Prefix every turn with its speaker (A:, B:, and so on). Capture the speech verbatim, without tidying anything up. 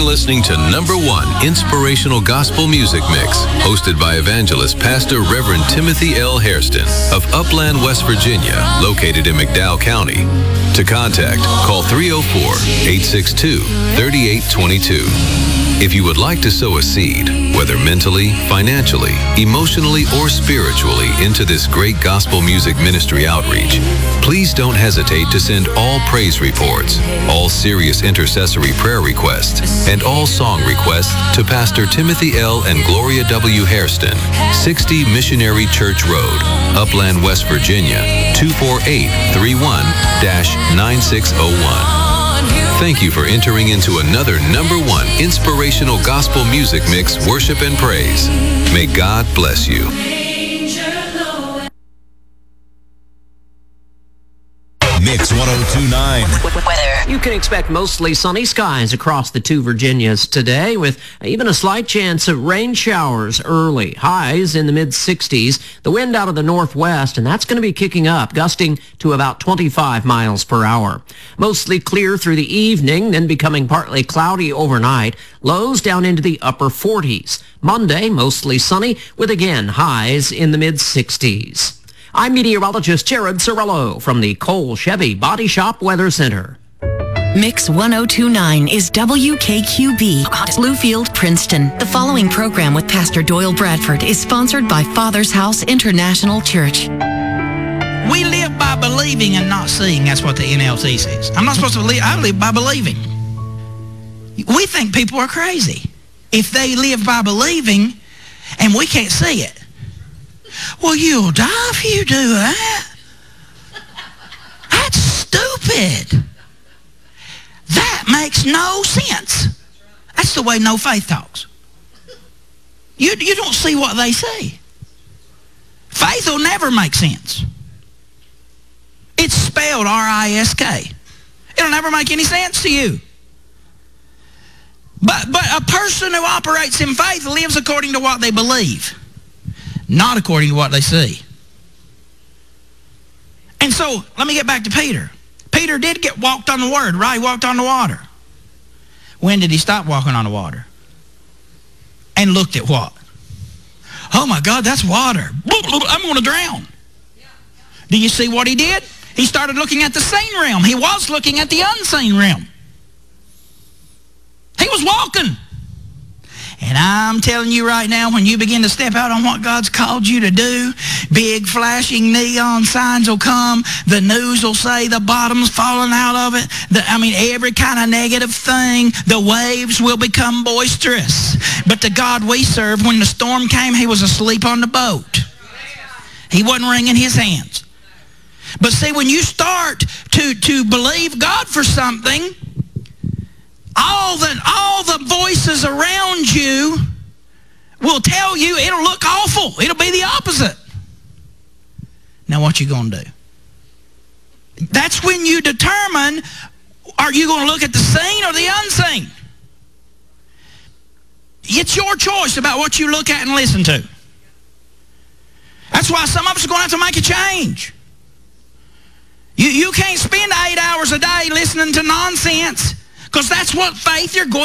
A: been listening to number one Inspirational Gospel Music Mix, hosted by evangelist Pastor Reverend Timothy L. Hairston of Upland, West Virginia, located in McDowell County. To contact, call three oh four, eight six two, three eight two two. If you would like to sow a seed, whether mentally, financially, emotionally, or spiritually into this great gospel music ministry outreach, please don't hesitate to send all praise reports, all serious intercessory prayer requests, and all song requests to Pastor Timothy L. and Gloria W. Hairston, sixty Missionary Church Road, Upland, West Virginia, two four eight three one dash nine six oh one. Thank you for entering into another number one Inspirational Gospel Music Mix, Worship and Praise. May God bless you.
B: Mix one oh two point nine.
C: Weather. You can expect mostly sunny skies across the two Virginias today, with even a slight chance of rain showers early. Highs in the mid sixties. The wind out of the northwest, and that's going to be kicking up, gusting to about twenty-five miles per hour. Mostly clear through the evening, then becoming partly cloudy overnight. Lows down into the upper forties. Monday, mostly sunny, with again highs in the mid sixties. I'm meteorologist Jared Cirillo from the Cole Chevy Body Shop Weather Center.
D: Mix one oh two point nine is W K Q B, Bluefield, Princeton. The following program with Pastor Doyle Bradford is sponsored by Father's House International Church.
E: We live by believing and not seeing. That's what the N L T says. I'm not supposed to believe. I live by believing. We think people are crazy if they live by believing and we can't see it. Well, you'll die if you do that. That's stupid. That makes no sense. That's the way no faith talks. You, you don't see what they see. Faith will never make sense. It's spelled R I S K. It'll never make any sense to you. But, but a person who operates in faith lives according to what they believe, not according to what they see. And so, let me get back to Peter. Peter did get walked on the word, right? He walked on the water. When did he stop walking on the water? And looked at what? Oh my God, that's water. I'm going to drown. Do you see what he did? He started looking at the seen realm. He was looking at the unseen realm. He was walking. And I'm telling you right now, when you begin to step out on what God's called you to do, big flashing neon signs will come. The news will say the bottom's falling out of it. The, I mean, every kind of negative thing. The waves will become boisterous. But the God we serve, when the storm came, he was asleep on the boat. He wasn't wringing his hands. But see, when you start to, to believe God for something, all the, all the voices around you will tell you it'll look awful. It'll be the opposite. Now what you going to do? That's when you determine, are you going to look at the seen or the unseen? It's your choice about what you look at and listen to. That's why some of us are going to have to make a change. You, you can't spend eight hours a day listening to nonsense, because that's what faith you're going